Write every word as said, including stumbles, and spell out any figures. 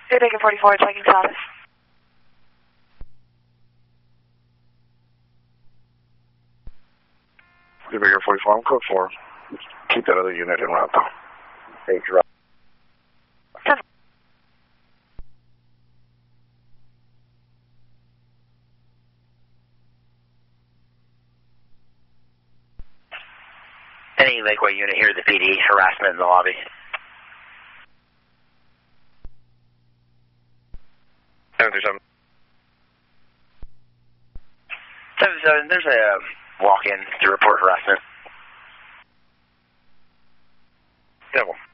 Good Bacon forty-four, checking status. Good Bacon forty-four, I'm code four. Keep that other unit in route, though. Thanks, Rob. Any Lakeway unit here at the P D, harassment in the lobby. seven two seven. seven seven, there's a walk-in to report harassment. Devil.